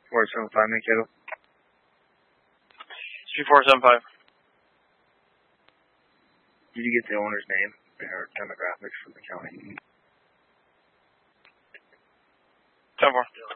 475 Mankato. 3475. Did you get the owner's name or demographics from the county? 10-4.